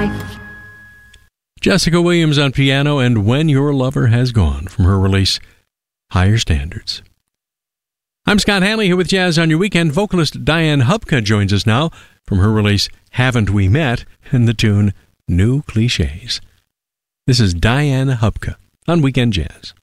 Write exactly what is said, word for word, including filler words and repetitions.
life. Jessica Williams on piano and When Your Lover Has Gone from her release Higher Standards. I'm Scott Hanley here with Jazz on Your Weekend. Vocalist Diane Hubka joins us now from her release Haven't We Met and the tune New Clichés. This is Diane Hubka on Weekend Jazz.